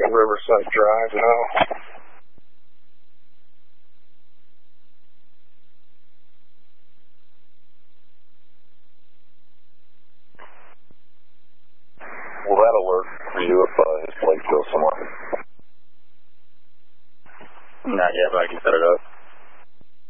Riverside Drive now. Will that alert for you if his plate goes somewhere? Not yet, but I can set it up.